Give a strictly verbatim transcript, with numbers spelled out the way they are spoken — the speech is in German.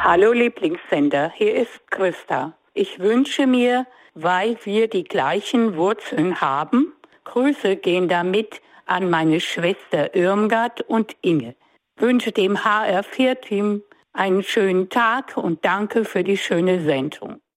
Hallo Lieblingssender, hier ist Christa. Ich wünsche mir, weil wir die gleichen Wurzeln haben, Grüße gehen damit an meine Schwester Irmgard und Inge. Wünsche dem H R vier Team einen schönen Tag und danke für die schöne Sendung.